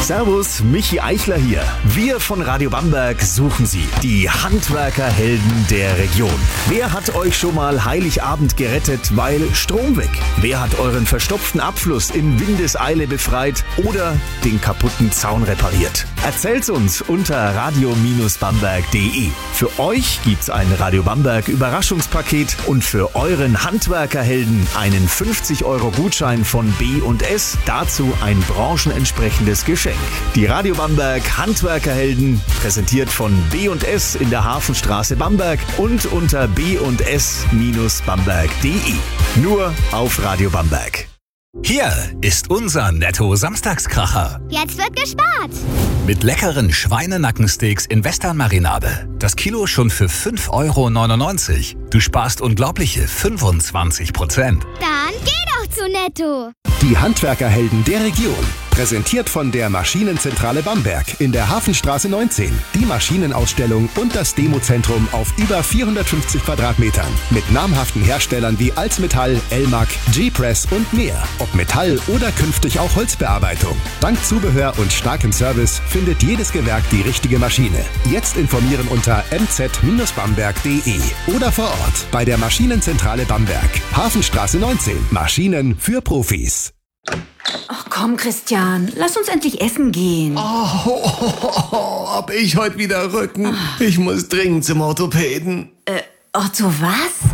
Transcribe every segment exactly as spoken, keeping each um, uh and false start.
Servus, Michi Eichler hier. Wir von Radio Bamberg suchen Sie, die Handwerkerhelden der Region. Wer hat euch schon mal Heiligabend gerettet, weil Strom weg? Wer hat euren verstopften Abfluss in Windeseile befreit oder den kaputten Zaun repariert? Erzählt's uns unter radio bamberg punkt de. Für euch gibt's ein Radio Bamberg Überraschungspaket und für euren Handwerkerhelden einen fünfzig Euro Gutschein von B und S, dazu ein branchenentsprechendes Geschenk. Die Radio Bamberg Handwerkerhelden, präsentiert von B und S in der Hafenstraße Bamberg und unter b und s bamberg punkt de. Nur auf Radio Bamberg. Hier ist unser Netto-Samstagskracher. Jetzt wird gespart. Mit leckeren Schweinenackensteaks in Western-Marinade. Das Kilo schon für fünf Euro neunundneunzig. Du sparst unglaubliche fünfundzwanzig Prozent. Dann geh doch zu Netto. Die Handwerkerhelden der Region. Präsentiert von der Maschinenzentrale Bamberg in der Hafenstraße neunzehn. Die Maschinenausstellung und das Demozentrum auf über vierhundertfünfzig Quadratmetern. Mit namhaften Herstellern wie Alsmetall, Elmag, G-Press und mehr. Ob Metall oder künftig auch Holzbearbeitung. Dank Zubehör und starkem Service findet jedes Gewerk die richtige Maschine. Jetzt informieren unter m z bamberg punkt de oder vor Ort bei der Maschinenzentrale Bamberg. Hafenstraße neunzehn. Maschinen für Profis. Ach komm, Christian, lass uns endlich essen gehen. Oh, oh, oh, oh, hab ich heute wieder Rücken. Ich muss dringend zum Orthopäden. Äh, Otto, was?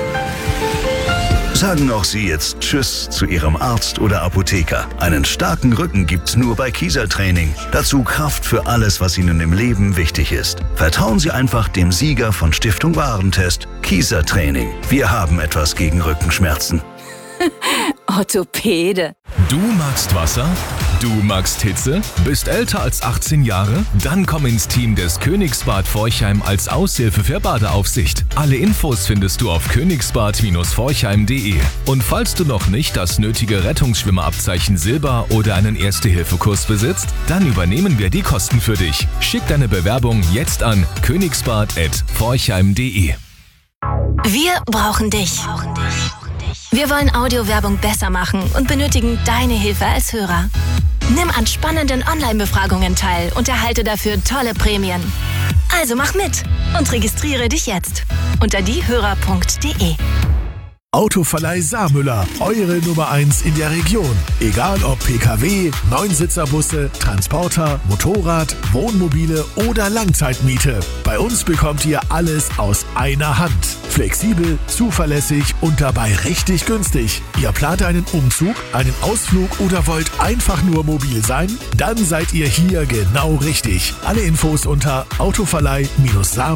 Sagen auch Sie jetzt Tschüss zu Ihrem Arzt oder Apotheker. Einen starken Rücken gibt's nur bei Kieser-Training. Dazu Kraft für alles, was Ihnen im Leben wichtig ist. Vertrauen Sie einfach dem Sieger von Stiftung Warentest, Kieser-Training. Wir haben etwas gegen Rückenschmerzen. Orthopäde. Du magst Wasser? Du magst Hitze? Bist älter als achtzehn Jahre? Dann komm ins Team des Königsbad Forchheim als Aushilfe für Badeaufsicht. Alle Infos findest du auf königsbad forchheim punkt de. Und falls du noch nicht das nötige Rettungsschwimmerabzeichen Silber oder einen Erste-Hilfe-Kurs besitzt, dann übernehmen wir die Kosten für dich. Schick deine Bewerbung jetzt an königsbad at forchheim punkt de. Wir brauchen dich. Wir wollen Audiowerbung besser machen und benötigen deine Hilfe als Hörer. Nimm an spannenden Online-Befragungen teil und erhalte dafür tolle Prämien. Also mach mit und registriere dich jetzt unter diehörer punkt de. Autoverleih Saarmüller, eure Nummer eins in der Region. Egal ob P K W, Neunsitzer-Busse, Transporter, Motorrad, Wohnmobile oder Langzeitmiete. Bei uns bekommt ihr alles aus einer Hand. Flexibel, zuverlässig und dabei richtig günstig. Ihr plant einen Umzug, einen Ausflug oder wollt einfach nur mobil sein? Dann seid ihr hier genau richtig. Alle Infos unter autoverleih Saarmüller.